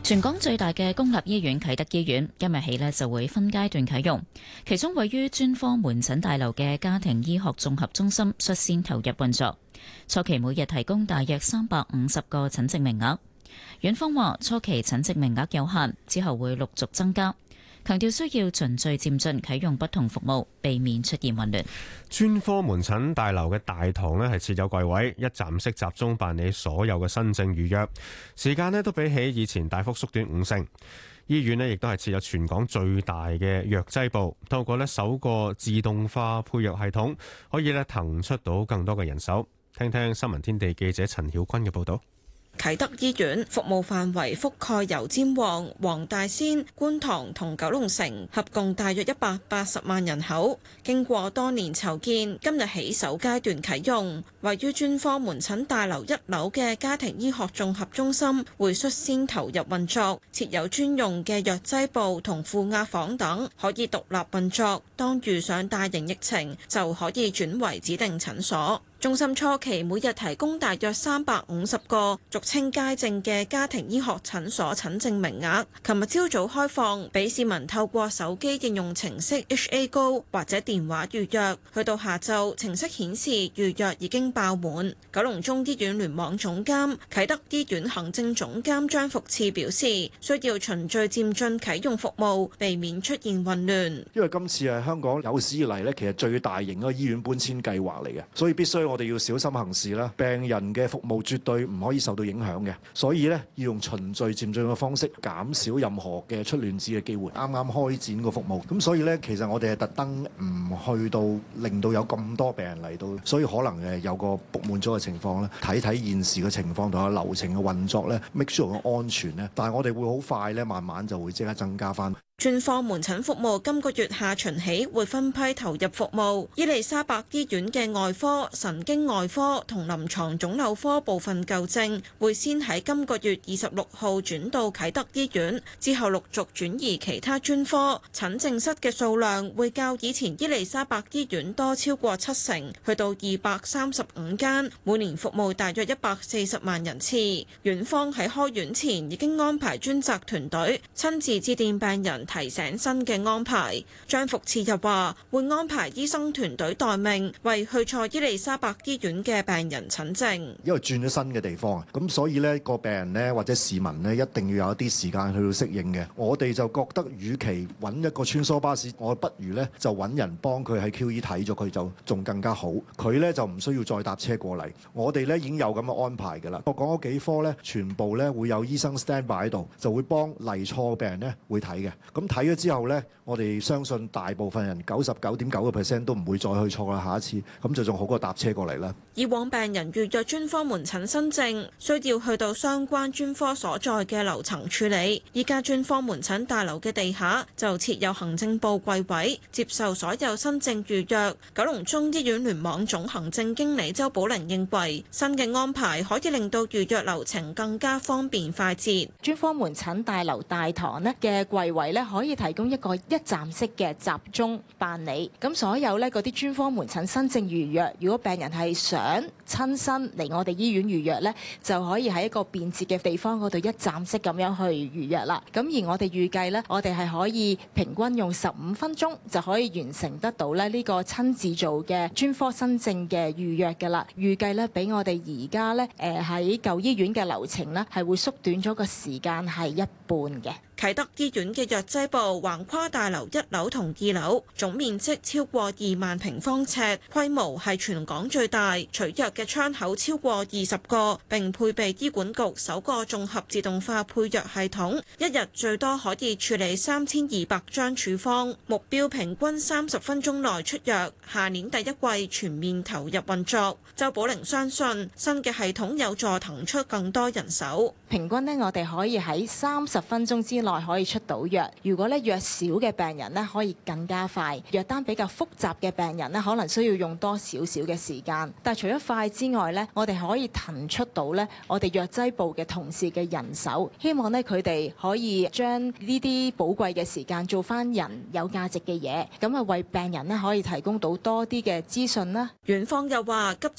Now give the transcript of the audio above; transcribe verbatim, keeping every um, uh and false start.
全港最大嘅公立醫院啟德醫院今日起呢就會分階段啟用，其中位於專科門診大樓嘅家庭醫學綜合中心率先投入運作，初期每日提供大約三百五十個診症名額。院方話初期診症名額有限，之後會陸續增加，強調需要循序漸進啟用不同服務，避免出現混亂。 專科門診大樓嘅大堂呢係設有櫃位，一站式集中辦理所有嘅新症預約，時間呢都比起以前大幅縮短五成。醫院呢亦都係設有全港最大嘅藥劑部，透過呢首個自動化配藥系統，可以呢騰出到更多嘅人手。聽聽新聞天地記者陳曉君嘅報導。 啟德醫院服務範圍覆蓋油尖旺、黃大仙、觀塘同九龍城，合共大約一百八十萬人口。經過多年籌建，今日起首階段啟用。位於專科門診大樓一樓嘅家庭醫學綜合中心會率先投入運作，設有專用嘅藥劑部同負壓房等，可以獨立運作。當遇上大型疫情，就可以轉為指定診所。中心初期每日提供大約三百五十個俗稱街症嘅家庭醫學診所診症名額。琴日朝早開放，俾市民透過手機應用程式 H A Go 或者電話預約。去到下晝，程式顯示預約已經爆滿。九龍中醫院聯網總監、啟德醫院行政總監張福賜表示，需要循序漸進啟用服務，避免出現混亂。 因為今次係香港有史以嚟咧，其實最大型嘅醫院搬遷計劃嚟嘅，所以必須我哋要小心行事啦。病人嘅服務絕對唔可以受到影響嘅，所以咧要用循序漸進嘅方式，減少任何嘅出亂子嘅機會。啱啱開展個服務，咁所以咧其實我哋係特登唔去到令到有咁多病人嚟到，所以可能誒有個 book 滿咗嘅情況咧，睇睇現時嘅情況同埋流程嘅運作咧 ，make sure 個安全咧。但係我哋會好快咧，慢慢就會即刻增加翻。 專科門診服務今個月下旬起會分批投入服務，伊利沙伯醫院嘅外科、神經外科同臨床腫瘤科部分舊症會先喺今個月二十六號轉到啟德醫院，之後陸續轉移其他專科。診症室嘅數量會較以前伊利沙伯醫院多超過七成，去到二百三十五間，每年服務大約一百四十萬人次。院方喺開院前已經安排專責團隊親自致電病人，提醒新嘅安排。張福賜又話會安排醫生團隊待命，為去錯伊利沙伯醫院嘅病人診症。 因為轉咗新嘅地方啊，咁所以呢個病人呢，或者市民呢，一定要有一啲時間去到適應嘅。我哋就覺得，與其揾一個穿梭巴士，我不如呢就揾人幫佢喺 Q E 睇咗佢就仲更加好。佢呢就唔需要再搭車過嚟。我哋呢已經有咁嘅安排㗎啦。我講嗰幾科呢，全部呢會有醫生 stand by 喺度，就會幫嚟錯嘅病人呢會睇嘅。咁睇咗之後呢，我哋相信大部分人九十九點九個 percent 都唔會再去錯啦。下一次咁就仲好過搭車過嚟啦。 以往病人預約專科門診新症，需要去到相關專科所在嘅樓層處理。依家專科門診大樓嘅地下就設有行政部櫃位，接受所有新症預約。九龍中醫院聯網總行政經理周寶玲認為，新嘅安排可以令到預約流程更加方便快捷。 專科門診大樓大堂呢嘅櫃位呢，可以提供一個一站式嘅集中辦理。咁所有呢嗰啲專科門診新症預約，如果病人係想親身嚟我哋醫院預約呢，就可以喺一個便捷嘅地方嗰度一站式咁樣去預約啦。咁而我哋預計呢，我哋係可以平均用十五分鐘就可以完成得到咧呢個親自做嘅專科新症嘅預約㗎啦。預計呢，比我哋而家呢誒喺舊醫院嘅流程呢，係會縮短咗個時間係一半嘅。 啟德醫院嘅藥劑部橫跨大樓一樓同二樓，總面積超過二萬平方尺，規模係全港最大。取藥嘅窗口超過二十個，並配備醫管局首個綜合自動化配藥系統，一日最多可以處理三千二百張處方，目標平均三十分鐘內出藥。下年第一季全面投入運作。周寶玲相信新嘅系統有助騰出更多人手。 平均呢，我哋可以喺三十分鐘之內可以出到藥。如果咧藥少嘅病人呢，可以更加快；藥單比較複雜嘅病人呢，可能需要用多少少嘅時間。但係除咗快之外呢，我哋可以騰出到呢我哋藥劑部嘅同事嘅人手，希望呢，佢哋可以將呢啲寶貴嘅時間做翻人有價值嘅嘢，咁啊為病人呢，可以提供到多啲嘅資訊啦。 院方又話急